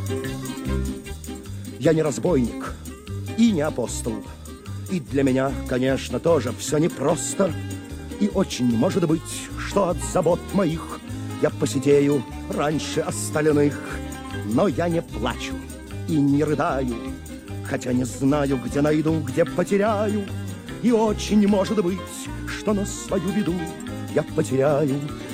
Я не разбойник и не апостол, и для меня, конечно, тоже все непросто. И очень может быть, что от забот моих я посидею раньше остальных. Но я не плачу и не рыдаю, хотя не знаю, где найду, где потеряю. И очень может быть, что на свою беду я потеряю